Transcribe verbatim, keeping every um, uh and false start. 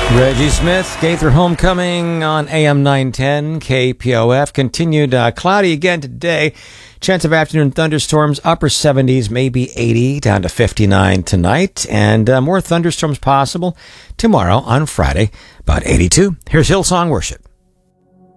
Reggie Smith, Gaither Homecoming on A M nine ten K P O F. Continued uh, cloudy again today. Chance of afternoon thunderstorms, upper seventies, maybe eighty, down to fifty-nine tonight. And uh, more thunderstorms possible tomorrow on Friday, about eighty-two. Here's Hillsong Worship.